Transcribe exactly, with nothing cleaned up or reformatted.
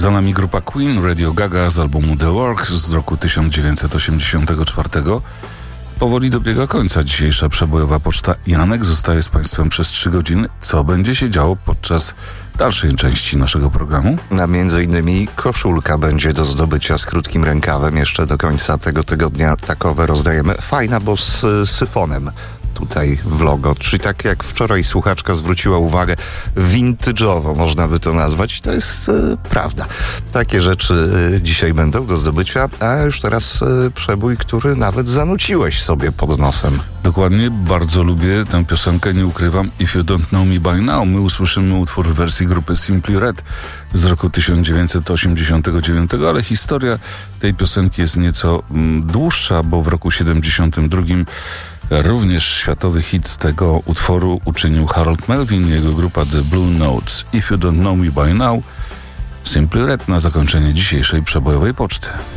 Za nami grupa Queen, Radio Gaga z albumu The Works z roku tysiąc dziewięćset osiemdziesiątego czwartego. Powoli dobiega końca dzisiejsza przebojowa poczta. Janek zostaje z Państwem przez trzy godziny. Co będzie się działo podczas dalszej części naszego programu? A między innymi koszulka będzie do zdobycia z krótkim rękawem. Jeszcze do końca tego tygodnia takowe rozdajemy. Fajna, bo z syfonem tutaj w logo, czyli tak jak wczoraj słuchaczka zwróciła uwagę, vintage'owo można by to nazwać. To jest e, prawda. Takie rzeczy e, dzisiaj będą do zdobycia, a już teraz e, przebój, który nawet zanuciłeś sobie pod nosem. Dokładnie, bardzo lubię tę piosenkę, nie ukrywam. If You Don't Know Me By Now. My usłyszymy utwór w wersji grupy Simply Red z roku tysiąc dziewięćset osiemdziesiątego dziewiątego, ale historia tej piosenki jest nieco mm, dłuższa, bo w roku siedemdziesiątym drugim również światowy hit z tego utworu uczynił Harold Melvin i jego grupa The Blue Notes. If You Don't Know Me By Now, Simply Red na zakończenie dzisiejszej przebojowej poczty.